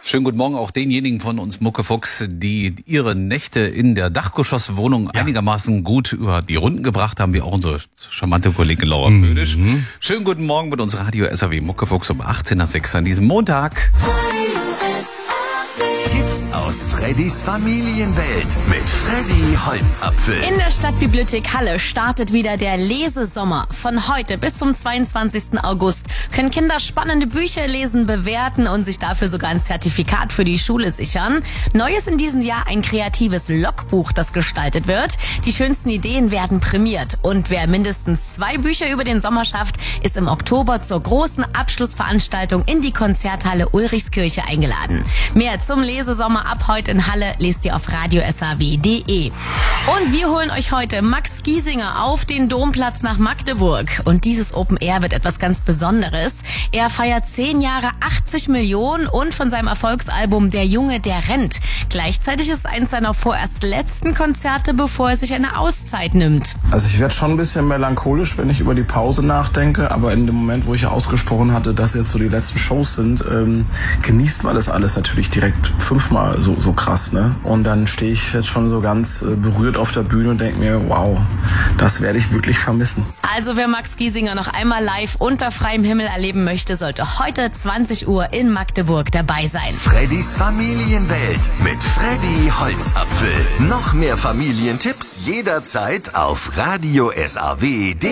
Schönen guten Morgen auch denjenigen von uns Muckefuchs, die ihre Nächte in der Dachgeschosswohnung einigermaßen gut über die Runden gebracht haben, wie auch unsere charmante Kollegin Laura Bödisch. Schönen guten Morgen mit uns Radio SAW Muckefuchs um 18:06 an diesem Montag. Tipps aus Freddys Familienwelt mit Freddy Holzapfel. In der Stadtbibliothek Halle startet wieder der Lesesommer. Von heute bis zum 22. August können Kinder spannende Bücher lesen, bewerten und sich dafür sogar ein Zertifikat für die Schule sichern. Neu ist in diesem Jahr ein kreatives Logbuch, das gestaltet wird. Die schönsten Ideen werden prämiert. Und wer mindestens 2 Bücher über den Sommer schafft, ist im Oktober zur großen Abschlussveranstaltung in die Konzerthalle Ulrichskirche eingeladen. Mehr zum Lesesommer ab heute in Halle lest ihr auf radiosaw.de. Und wir holen euch heute Max Giesinger auf den Domplatz nach Magdeburg. Und dieses Open Air wird etwas ganz Besonderes. Er feiert 10 Jahre 80 Millionen und von seinem Erfolgsalbum Der Junge, der rennt. Gleichzeitig ist es eins seiner vorerst letzten Konzerte, bevor er sich eine Auszeit nimmt. Also ich werde schon ein bisschen melancholisch, wenn ich über die Pause nachdenke, aber in dem Moment, wo ich ja ausgesprochen hatte, dass jetzt so die letzten Shows sind, genießt man das alles natürlich direkt 5-mal so krass, ne? Und dann stehe ich jetzt schon so ganz berührt auf der Bühne und denke mir, wow, das werde ich wirklich vermissen. Also wer Max Giesinger noch einmal live unter freiem Himmel erleben möchte, sollte heute 20 Uhr in Magdeburg dabei sein. Freddys Familienwelt mit Freddy Holzapfel. Noch mehr Familientipps jederzeit auf radiosaw.de.